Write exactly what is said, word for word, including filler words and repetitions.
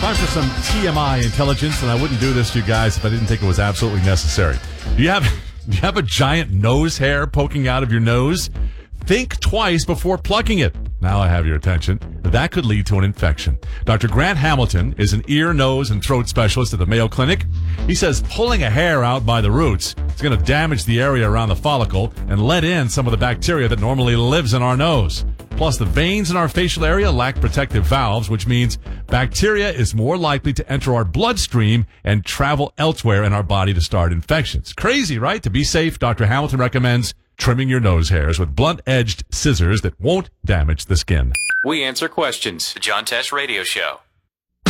Time for some T M I intelligence, and I wouldn't do this to you guys if I didn't think it was absolutely necessary. Do you have, do you have a giant nose hair poking out of your nose? Think twice before plucking it. Now I have your attention. That could lead to an infection. Doctor Grant Hamilton is an ear, nose, and throat specialist at the Mayo Clinic. He says pulling a hair out by the roots is going to damage the area around the follicle and let in some of the bacteria that normally lives in our nose. Plus, the veins in our facial area lack protective valves, which means bacteria is more likely to enter our bloodstream and travel elsewhere in our body to start infections. Crazy, right? To be safe, Doctor Hamilton recommends trimming your nose hairs with blunt-edged scissors that won't damage the skin. We answer questions. The John Tesh Radio Show.